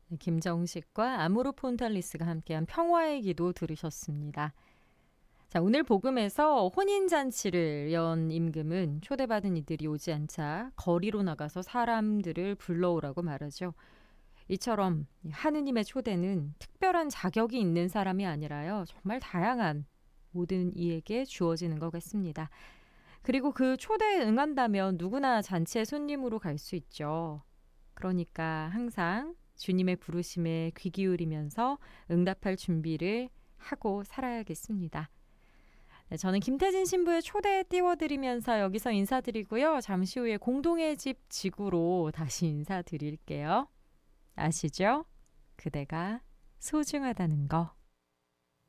네, 김정식과 아모르 폰탈리스가 함께한 평화의 기도 들으셨습니다. 자, 오늘 복음에서 혼인잔치를 연 임금은 초대받은 이들이 오지 않자 거리로 나가서 사람들을 불러오라고 말하죠. 이처럼 하느님의 초대는 특별한 자격이 있는 사람이 아니라요. 정말 다양한 모든 이에게 주어지는 것 같습니다. 그리고 그 초대에 응한다면 누구나 잔치의 손님으로 갈 수 있죠. 그러니까 항상 주님의 부르심에 귀 기울이면서 응답할 준비를 하고 살아야겠습니다. 네, 저는 김태진 신부의 초대에 띄워드리면서 여기서 인사드리고요. 잠시 후에 공동의 집 지구로 다시 인사드릴게요. 아시죠? 그대가 소중하다는 거.